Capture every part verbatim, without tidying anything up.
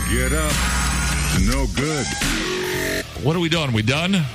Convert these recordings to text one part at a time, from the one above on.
Get up. No good. What are we doing? We done? I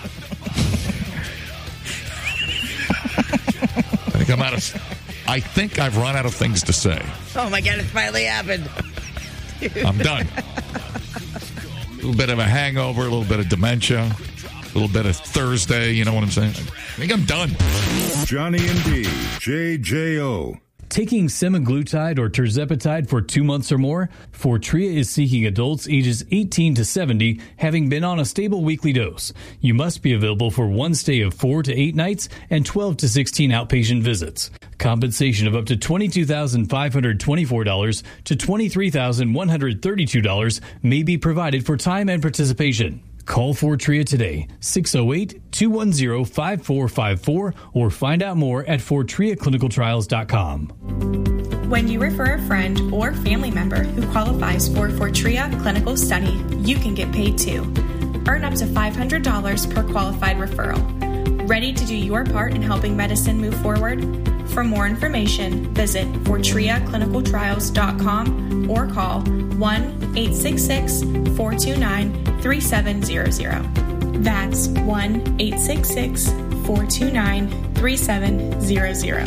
think I'm out of... I think I've run out of things to say. Oh, my God, it finally happened. I'm done. A little bit of a hangover, a little bit of dementia, a little bit of Thursday, you know what I'm saying? I think I'm done. Johnny and D, J J O. Taking semaglutide or tirzepatide for two months or more, Fortrea is seeking adults ages eighteen to seventy having been on a stable weekly dose. You must be available for one stay of four to eight nights and twelve to sixteen outpatient visits. Compensation of up to twenty-two thousand five hundred twenty-four dollars to twenty-three thousand one hundred thirty-two dollars may be provided for time and participation. Call Fortrea today, six oh eight, two one oh, five four five four, or find out more at fortrea clinical trials dot com. When you refer a friend or family member who qualifies for Fortrea clinical study, you can get paid too. Earn up to five hundred dollars per qualified referral. Ready to do your part in helping medicine move forward? For more information, visit fortrea clinical trials dot com or call one eight six six, four two nine, three seven zero zero. That's one eight six six, four two nine, three seven zero zero.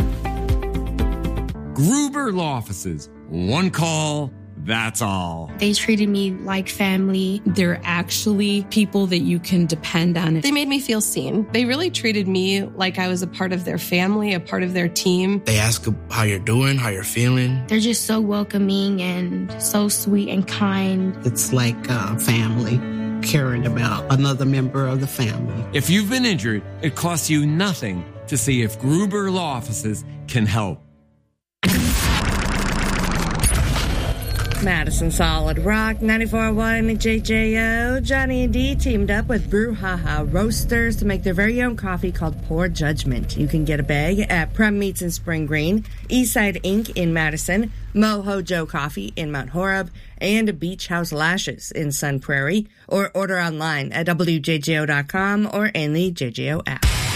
Gruber Law Offices. One call, that's all. They treated me like family. They're actually people that you can depend on. They made me feel seen. They really treated me like I was a part of their family, a part of their team. They ask how you're doing, how you're feeling. They're just so welcoming and so sweet and kind. It's like a family, caring about another member of the family. If you've been injured, it costs you nothing to see if Gruber Law Offices can help. Madison Solid Rock, ninety-four point one J J O. Johnny and D teamed up with Brouhaha Roasters to make their very own coffee called Poor Judgment. You can get a bag at Prem Meats in Spring Green, Eastside Incorporated in Madison, Moho Joe Coffee in Mount Horeb, and Beach House Lashes in Sun Prairie, or order online at W J J O dot com or in the J J O app.